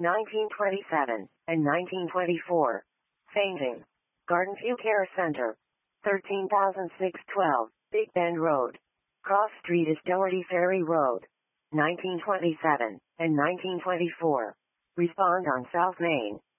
1927 and 1924. Fainting. Gardenview Care Center. 13,612, Big Bend Road. Cross Street is Doherty Ferry Road. 1927 and 1924. Respond on South Main.